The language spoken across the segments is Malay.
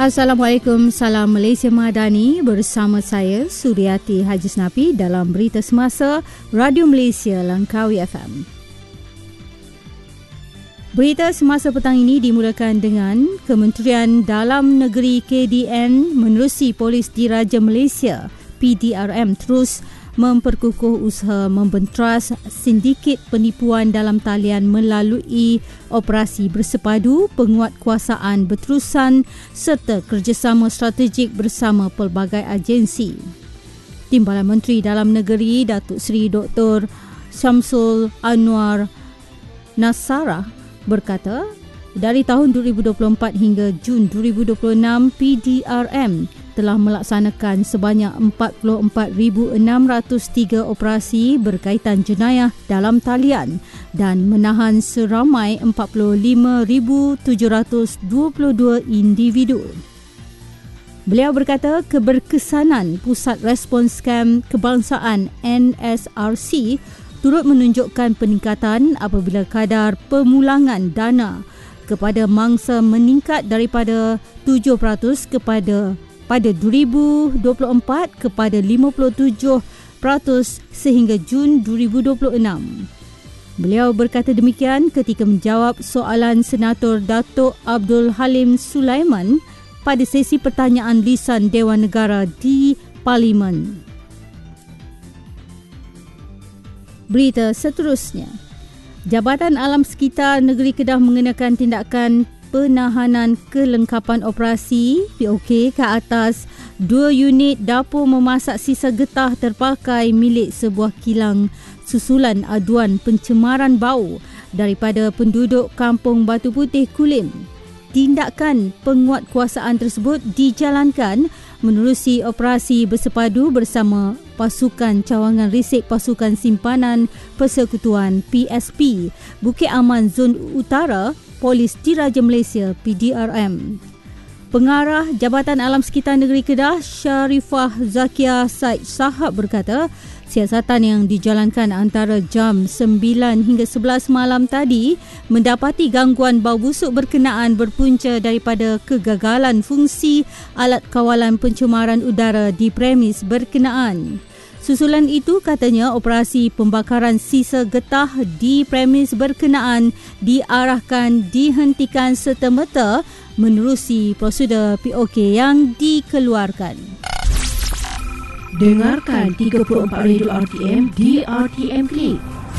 Assalamualaikum, salam Malaysia Madani, bersama saya Suryati Haji Snapi dalam Berita Semasa Radio Malaysia Langkawi FM. Berita Semasa petang ini dimulakan dengan Kementerian Dalam Negeri KDN menerusi Polis Diraja Malaysia PDRM terus memperkukuh usaha membentras sindiket penipuan dalam talian melalui operasi bersepadu, penguatkuasaan berterusan serta kerjasama strategik bersama pelbagai agensi. Timbalan Menteri Dalam Negeri Datuk Seri Dr. Syamsul Anwar Nasara berkata, dari tahun 2024 hingga Jun 2026, PDRM telah melaksanakan sebanyak 44,603 operasi berkaitan jenayah dalam talian dan menahan seramai 45,722 individu. Beliau berkata keberkesanan Pusat Respons Skam Kebangsaan NSRC turut menunjukkan peningkatan apabila kadar pemulangan dana kepada mangsa meningkat daripada 7% pada 2024 kepada 57% sehingga Jun 2026. Beliau berkata demikian ketika menjawab soalan Senator Datuk Abdul Halim Sulaiman pada sesi pertanyaan lisan Dewan Negara di Parlimen. Berita seterusnya. Jabatan Alam Sekitar Negeri Kedah mengenakan tindakan penahanan kelengkapan operasi POK ke atas 2 unit dapur memasak sisa getah terpakai milik sebuah kilang susulan aduan pencemaran bau daripada penduduk Kampung Batu Putih Kulim. Tindakan penguatkuasaan tersebut dijalankan menerusi operasi bersepadu bersama Pasukan Cawangan Risik Pasukan Simpanan Persekutuan PSP Bukit Aman Zon Utara Polis Diraja Malaysia PDRM. Pengarah Jabatan Alam Sekitar Negeri Kedah Sharifah Zakia Said Sahab berkata, siasatan yang dijalankan antara jam 9 hingga 11 malam tadi mendapati gangguan bau busuk berkenaan berpunca daripada kegagalan fungsi alat kawalan pencemaran udara di premis berkenaan. Susulan itu katanya operasi pembakaran sisa getah di premis berkenaan diarahkan dihentikan serta-merta menerusi prosedur POK yang dikeluarkan. Dengarkan 34 Radio RTM di RTM Klik.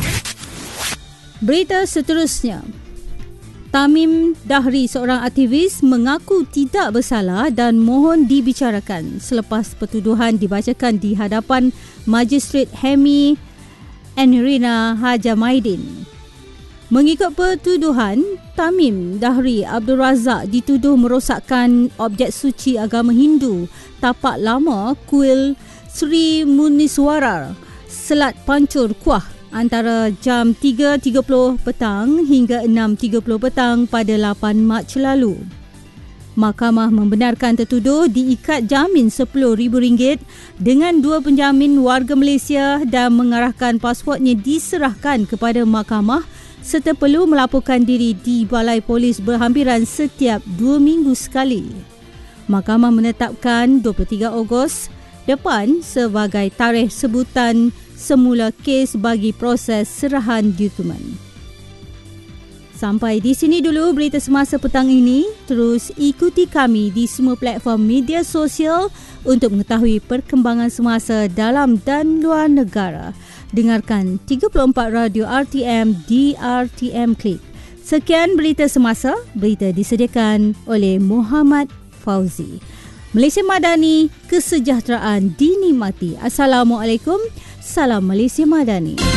Berita seterusnya. Tamim Dahri, seorang aktivis, mengaku tidak bersalah dan mohon dibicarakan selepas pertuduhan dibacakan di hadapan Magistrate Hemi Enrina Hajamaidin. Mengikut pertuduhan, Tamim Dahri Abdul Razak dituduh merosakkan objek suci agama Hindu tapak lama Kuil Sri Muniswarar, Selat Pancur Kuah antara jam 3.30 petang hingga 6.30 petang pada 8 Mac lalu. Mahkamah membenarkan tertuduh diikat jamin RM10,000 dengan 2 penjamin warga Malaysia dan mengarahkan pasportnya diserahkan kepada mahkamah serta perlu melaporkan diri di Balai Polis berhampiran setiap 2 minggu sekali. Mahkamah menetapkan 23 Ogos depan sebagai tarikh sebutan semula kes bagi proses serahan dokumen. Sampai di sini dulu berita semasa petang ini. Terus ikuti kami di semua platform media sosial untuk mengetahui perkembangan semasa dalam dan luar negara. Dengarkan 34 Radio RTM di RTM Klik. Sekian berita semasa. Berita disediakan oleh Muhammad Fauzi. Malaysia Madani, kesejahteraan dinikmati. Assalamualaikum. Salam Malaysia Madani.